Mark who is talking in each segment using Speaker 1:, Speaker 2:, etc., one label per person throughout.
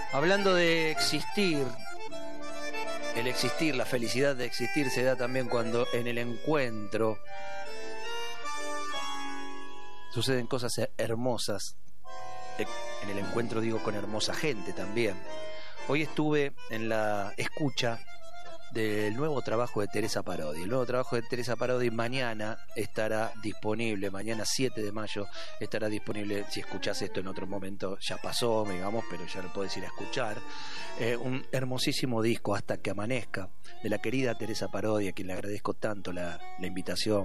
Speaker 1: Hablando de existir, el existir, la felicidad de existir se da también cuando en el encuentro suceden cosas hermosas. En el encuentro digo con hermosa gente también. Hoy estuve en la escucha del nuevo trabajo de Teresa Parodi. El nuevo trabajo de Teresa Parodi mañana estará disponible, mañana 7 de mayo estará disponible. Si escuchás esto en otro momento ya pasó, digamos, pero ya lo podés ir a escuchar. Un hermosísimo disco, Hasta que amanezca, de la querida Teresa Parodi, a quien le agradezco tanto la invitación.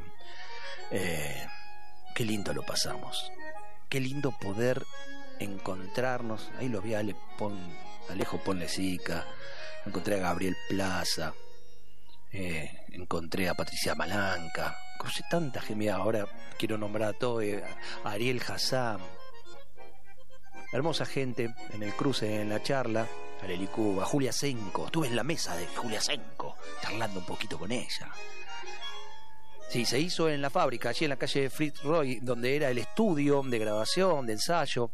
Speaker 1: Qué lindo lo pasamos, qué lindo poder encontrarnos. Ahí lo vi a Alejo Ponlecica, encontré a Gabriel Plaza, encontré a Patricia Malanca, crucé tanta gente. Ahora quiero nombrar a todo, a Ariel Hassam, hermosa gente en el cruce, en la charla. A Leli Cuba, a Julia Senco, estuve en la mesa de Julia Senco charlando un poquito con ella. Sí, se hizo en la fábrica, allí en la calle Fritz Roy, donde era el estudio de grabación, de ensayo,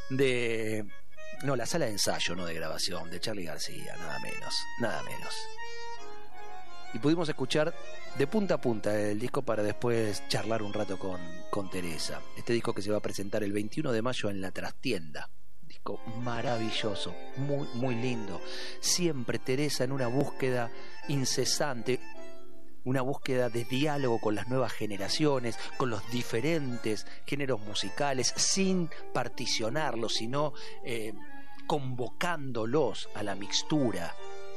Speaker 1: la sala de ensayo, no de grabación, de Charly García, nada menos. Y pudimos escuchar de punta a punta el disco para después charlar un rato con Teresa. Este disco que se va a presentar el 21 de mayo en La Trastienda. Disco maravilloso, muy, muy lindo. Siempre Teresa en una búsqueda incesante, una búsqueda de diálogo con las nuevas generaciones, con los diferentes géneros musicales, sin particionarlos, sino convocándolos a la mixtura.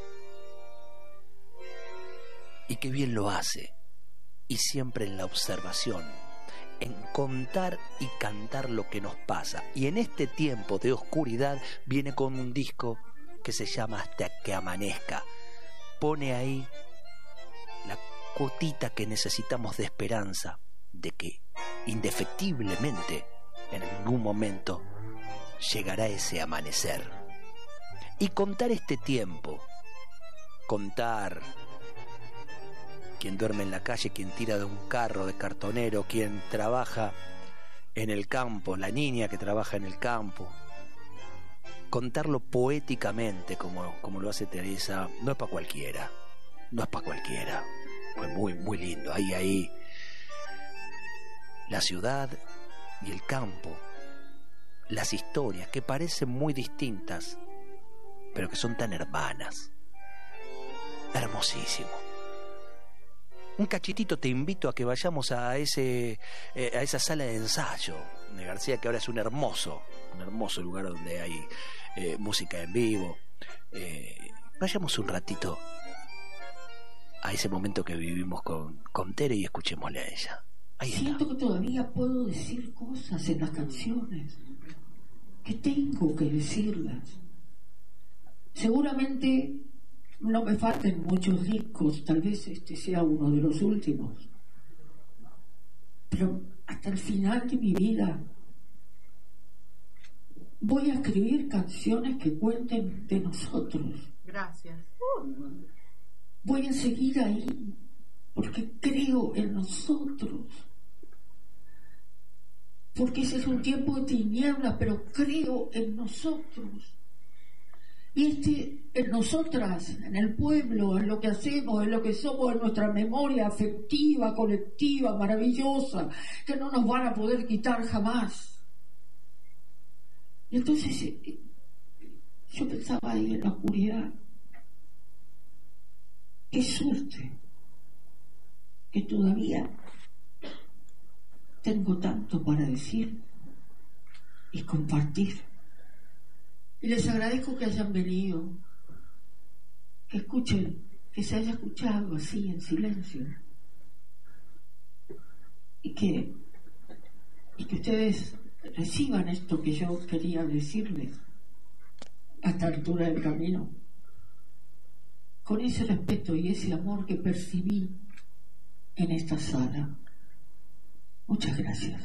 Speaker 1: Y qué bien lo hace, y siempre en la observación, en contar y cantar lo que nos pasa. Y en este tiempo de oscuridad viene con un disco que se llama Hasta que amanezca. Pone ahí la cuotita que necesitamos de esperanza, de que indefectiblemente en algún momento llegará ese amanecer. Y contar este tiempo, contar quien duerme en la calle, quien tira de un carro de cartonero, quien trabaja en el campo, la niña que trabaja en el campo, contarlo poéticamente como lo hace Teresa, no es para cualquiera. Fue muy, muy lindo. Ahí la ciudad y el campo, las historias que parecen muy distintas, pero que son tan hermanas. Hermosísimo. Un cachitito te invito a que vayamos a esa sala de ensayo de García, que ahora es un hermoso lugar donde hay música en vivo. Vayamos un ratito a ese momento que vivimos con Tere y escuchémosle a ella. Ahí
Speaker 2: Siento
Speaker 1: está.
Speaker 2: que todavía puedo decir cosas en las canciones, que tengo que decirlas. Seguramente no me falten muchos discos, tal vez este sea uno de los últimos, pero hasta el final de mi vida voy a escribir canciones que cuenten de nosotros.
Speaker 3: Gracias.
Speaker 2: Voy a seguir ahí porque creo en nosotros, porque ese es un tiempo de tinieblas, pero creo en nosotros. Y en nosotras, en el pueblo, en lo que hacemos, en lo que somos, en nuestra memoria afectiva, colectiva, maravillosa, que no nos van a poder quitar jamás. Y entonces yo pensaba ahí en la oscuridad, qué suerte que todavía tengo tanto para decir y compartir. Y les agradezco que hayan venido, que escuchen, que se haya escuchado así en silencio, y que ustedes reciban esto que yo quería decirles a esta altura del camino, con ese respeto y ese amor que percibí en esta sala. Muchas gracias.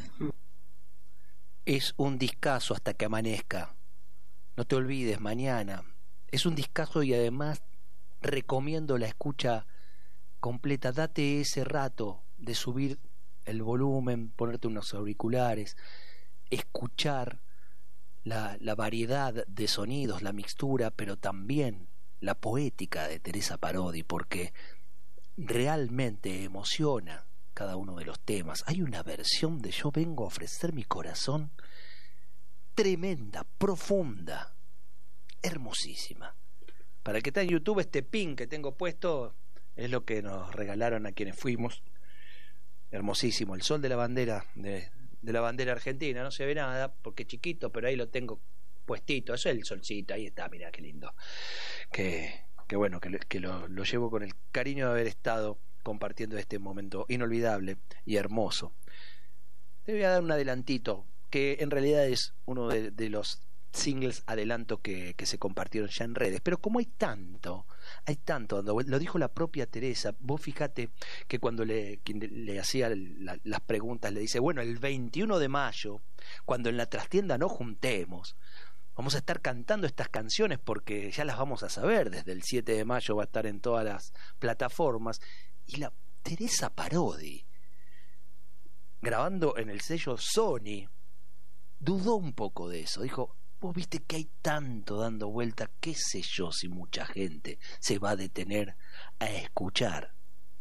Speaker 1: Es un discazo Hasta que amanezca. No te olvides, mañana. Es un discazo y además recomiendo la escucha completa. Date ese rato de subir el volumen, ponerte unos auriculares, escuchar la variedad de sonidos, la mixtura, pero también la poética de Teresa Parodi, porque realmente emociona cada uno de los temas. Hay una versión de Yo vengo a ofrecer mi corazón tremenda, profunda, hermosísima. Para el que está en YouTube, este pin que tengo puesto es lo que nos regalaron a quienes fuimos. Hermosísimo, el sol de la bandera de la bandera argentina. No se ve nada porque es chiquito, pero ahí lo tengo puestito. Eso es el solcito, ahí está, mirá qué lindo. Que bueno, que lo llevo con el cariño de haber estado compartiendo este momento inolvidable y hermoso. Te voy a dar un adelantito, que en realidad es uno de los singles adelanto que se compartieron ya en redes, pero como hay tanto, lo dijo la propia Teresa. Vos fíjate que cuando quien le hacía las preguntas le dice, bueno, el 21 de mayo, cuando en la trastienda nos juntemos, vamos a estar cantando estas canciones porque ya las vamos a saber, desde el 7 de mayo va a estar en todas las plataformas, y la Teresa Parodi, grabando en el sello Sony, dudó un poco de eso, dijo, vos viste que hay tanto dando vuelta, qué sé yo si mucha gente se va a detener a escuchar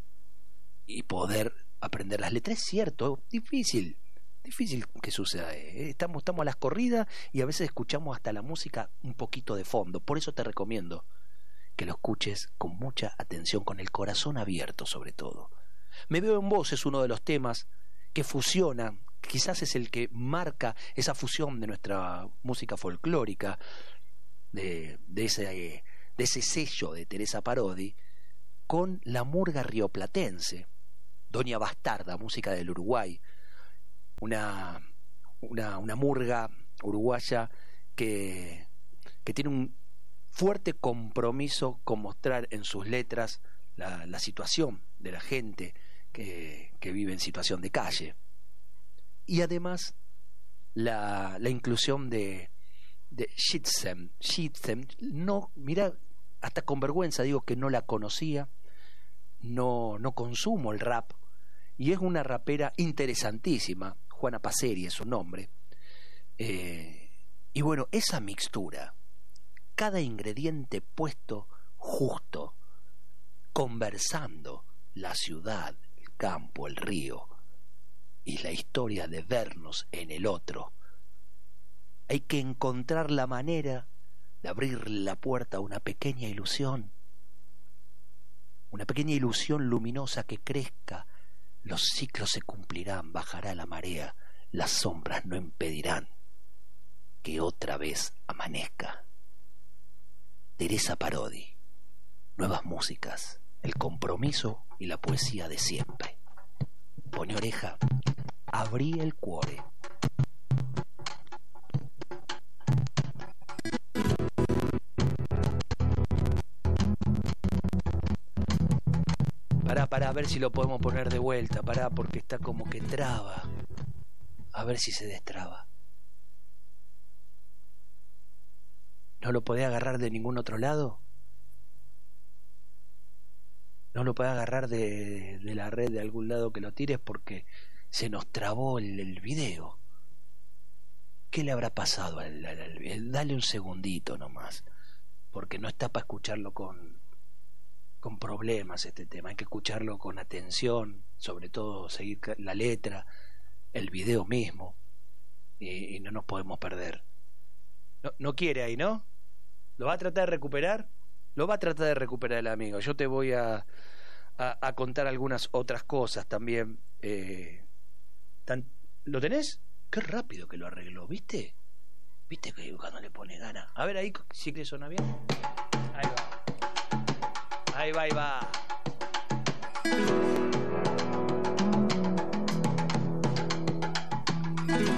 Speaker 1: y poder aprender las letras. Es cierto, difícil que suceda. Estamos a las corridas y a veces escuchamos hasta la música un poquito de fondo. Por eso te recomiendo que lo escuches con mucha atención, con el corazón abierto sobre todo. Me veo en vos es uno de los temas que fusiona, quizás es el que marca esa fusión de nuestra música folclórica, de ese sello de Teresa Parodi, con la murga rioplatense, Doña Bastarda, música del Uruguay, una murga uruguaya que tiene un fuerte compromiso con mostrar en sus letras la situación de la gente que vive en situación de calle. Y además la inclusión de Shitsem. No, mira, hasta con vergüenza digo que no la conocía, no consumo el rap, y es una rapera interesantísima, Juana Paceri es su nombre. Y bueno, esa mixtura, cada ingrediente puesto justo, conversando la ciudad, el campo, el río, y la historia de vernos en el otro. Hay que encontrar la manera de abrir la puerta a una pequeña ilusión luminosa que crezca. Los ciclos se cumplirán, bajará la marea, las sombras no impedirán que otra vez amanezca. Teresa Parodi, nuevas músicas, el compromiso y la poesía de siempre. Pone oreja, abrí el cuore. Pará, a ver si lo podemos poner de vuelta, porque está como que traba. A ver si se destraba. ¿No lo podés agarrar de ningún otro lado? ¿No lo podés agarrar de la red de algún lado que lo tires? Porque se nos trabó el video. ¿Qué le habrá pasado al video? Dale un segundito nomás, porque no está para escucharlo con problemas este tema. Hay que escucharlo con atención, sobre todo seguir la letra, el video mismo, y no nos podemos perder. No quiere ahí, ¿no? ¿Lo va a tratar de recuperar? Lo va a tratar de recuperar el amigo. Yo te voy a contar algunas otras cosas también. ¿Lo tenés? Qué rápido que lo arregló, ¿viste? ¿Viste que cuando le pone gana? A ver ahí, ¿sí que suena bien? Ahí va.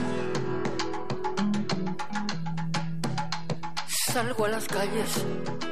Speaker 2: Salgo a las calles